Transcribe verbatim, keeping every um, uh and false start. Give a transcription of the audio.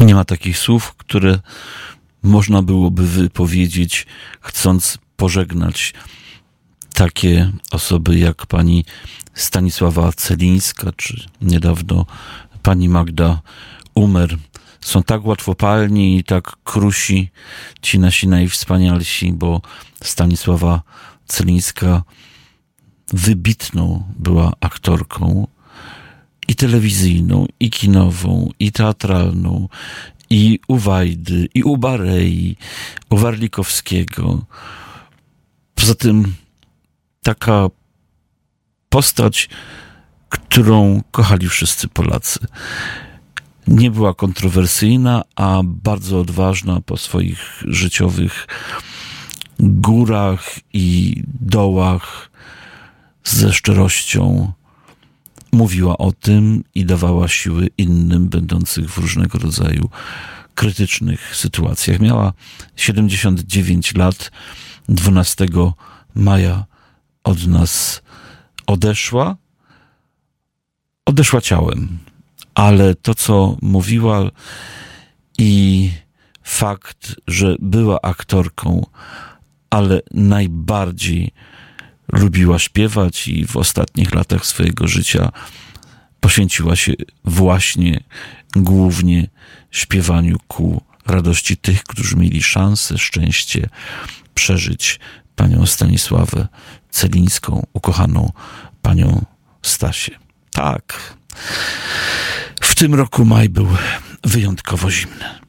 Nie ma takich słów, które można byłoby wypowiedzieć, chcąc pożegnać takie osoby jak pani Stanisława Celińska, czy niedawno pani Magda Umer. Są tak łatwopalni i tak krusi ci nasi najwspanialsi, bo Stanisława Celińska wybitną była aktorką i telewizyjną, i kinową, i teatralną, i u Wajdy, i u Barei, u Warlikowskiego. Poza tym taka postać, którą kochali wszyscy Polacy. Nie była kontrowersyjna, a bardzo odważna po swoich życiowych górach i dołach. Ze szczerością mówiła o tym i dawała siły innym, będących w różnego rodzaju krytycznych sytuacjach. Miała siedemdziesiąt dziewięć lat, dwunastego maja od nas odeszła. Odeszła ciałem, ale to, co mówiła i fakt, że była aktorką, ale najbardziej lubiła śpiewać i w ostatnich latach swojego życia poświęciła się właśnie głównie śpiewaniu ku radości tych, którzy mieli szansę, szczęście przeżyć panią Stanisławę Celińską, ukochaną panią Stasię. Tak, w tym roku maj był wyjątkowo zimny.